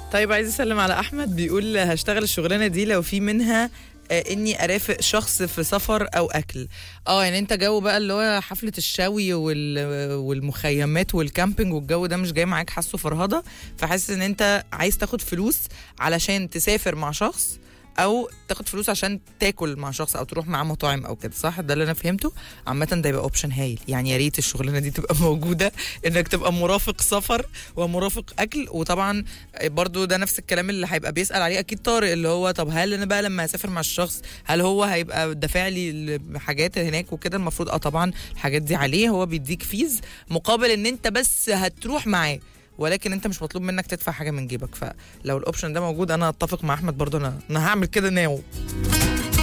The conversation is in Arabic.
طيب عايز اسلم على احمد، بيقول هشتغل الشغلانه دي لو في منها اني ارافق شخص في سفر او اكل. يعني انت جو بقى اللي هو حفله الشوي والمخيمات والكامبينج والجو ده مش جاي معاك، حاسه فرهضه، فحاسس ان انت عايز تاخد فلوس علشان تسافر مع شخص، او تاخد فلوس عشان تاكل مع شخص او تروح معاه مطاعم او كده، صح؟ ده اللي انا فهمته. عامه ده يبقى اوبشن هايل، يعني يا ريت الشغلانه دي تبقى موجوده، انك تبقى مرافق سفر ومرافق اكل. وطبعا برضو ده نفس الكلام اللي هيبقى بيسال عليه اكيد طارق، اللي هو طب هل انا بقى لما اسافر مع الشخص هل هو هيبقى دافع لي الحاجات هناك وكده؟ المفروض طبعا الحاجات دي عليه، هو بيديك فيز مقابل ان انت بس هتروح معاه، ولكن انت مش مطلوب منك تدفع حاجه من جيبك. فلو الاوبشن ده موجود انا اتفق مع احمد برضو، انا هعمل كده ناو.